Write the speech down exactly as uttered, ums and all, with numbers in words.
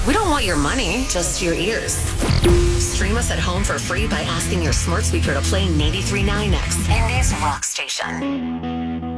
We don't want your money, just your ears. Stream us at home for free by asking your smart speaker to play ninety-three point nine X, Indy's rock station.